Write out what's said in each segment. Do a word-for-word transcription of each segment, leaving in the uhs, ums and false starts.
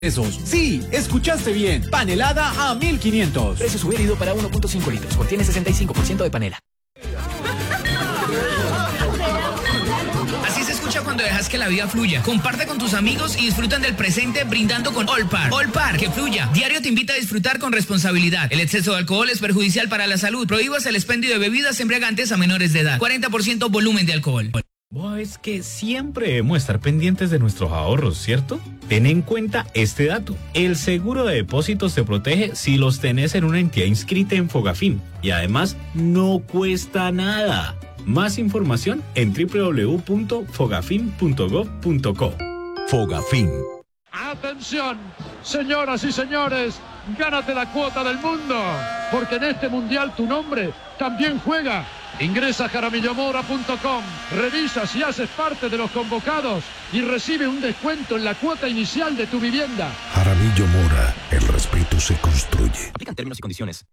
pesos. Sí, escuchaste bien. Panelada a mil quinientos. Precio sugerido para uno punto cinco litros. Contiene sesenta y cinco por ciento de panela. Así se escucha cuando dejas que la vida fluya. Comparte con tus amigos y disfrutan del presente brindando con Olpar. Olpar, que fluya. Diario te invita a disfrutar con responsabilidad. El exceso de alcohol es perjudicial para la salud. Prohíbas el expendio de bebidas embriagantes a menores de edad. cuarenta por ciento volumen de alcohol. Es que siempre debemos estar pendientes de nuestros ahorros, ¿cierto? Ten en cuenta este dato. El seguro de depósitos te protege si los tenés en una entidad inscrita en Fogafín. Y además, no cuesta nada. Más información en doble u doble u doble u punto fogafin punto gov punto co. Fogafín. Atención, señoras y señores, gánate la cuota del mundo, porque en este mundial tu nombre también juega. Ingresa a jaramillo mora punto com, revisa si haces parte de los convocados y recibe un descuento en la cuota inicial de tu vivienda. Jaramillo Mora, el respeto se construye. Aplican términos y condiciones.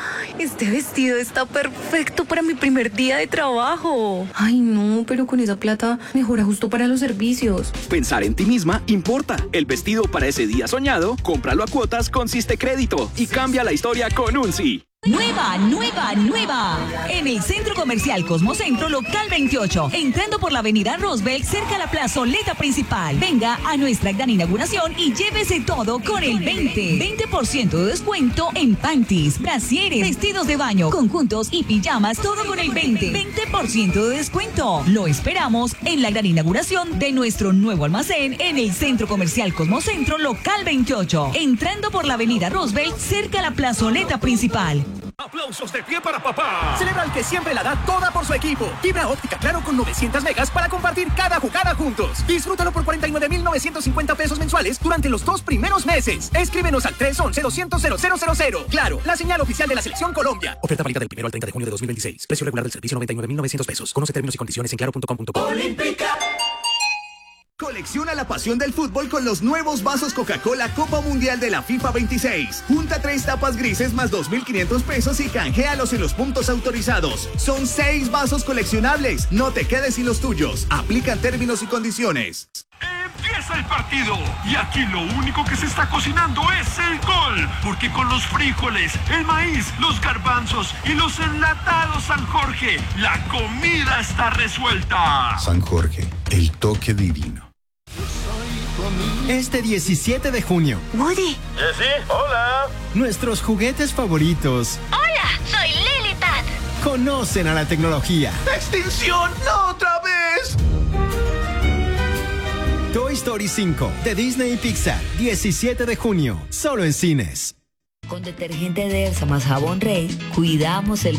Este vestido está perfecto para mi primer día de trabajo. Ay, no, pero con esa plata mejora justo para los servicios. Pensar en ti misma importa. El vestido para ese día soñado, cómpralo a cuotas con Siste Crédito y cambia la historia con un sí. Nueva, nueva, nueva. En el Centro Comercial Cosmocentro Local veintiocho, entrando por la avenida Roosevelt, cerca a la plazoleta principal. Venga a nuestra gran inauguración y llévese todo con el veinte. veinte por ciento de descuento en panties, brasieres, vestidos de baño, conjuntos y pijamas, todo con el veinte. veinte por ciento de descuento. Lo esperamos en la gran inauguración de nuestro nuevo almacén en el Centro Comercial Cosmocentro Local veintiocho, entrando por la avenida Roosevelt, cerca a la plazoleta principal. ¡Aplausos de pie para papá! Celebra al que siempre la da toda por su equipo. Fibra óptica Claro con novecientas megas para compartir cada jugada juntos. Disfrútalo por cuarenta y nueve mil novecientos cincuenta pesos mensuales durante los dos primeros meses. Escríbenos al tres once, doscientos, cero cero cero cero. Claro, la señal oficial de la Selección Colombia. Oferta válida del primero al treinta de junio de dos mil veintiséis. Precio regular del servicio noventa y nueve mil novecientos pesos. Conoce términos y condiciones en claro punto com punto co. Olímpica. Colecciona la pasión del fútbol con los nuevos vasos Coca-Cola Copa Mundial de la FIFA veintiséis. Junta tres tapas grises más dos mil quinientos pesos y canjealos en los puntos autorizados. Son seis vasos coleccionables. No te quedes sin los tuyos. Aplican términos y condiciones. Empieza el partido y aquí lo único que se está cocinando es el gol, porque con los frijoles, el maíz, los garbanzos y los enlatados San Jorge, la comida está resuelta. San Jorge, el toque divino. Este diecisiete de junio. Woody. Jessy, hola. Nuestros juguetes favoritos. Hola, soy Lilipad. Conocen a la tecnología. ¡Extinción! ¡No otra vez! Toy Story cinco de Disney y Pixar, diecisiete de junio, solo en cines. Con detergente Delsa más jabón Rey, cuidamos el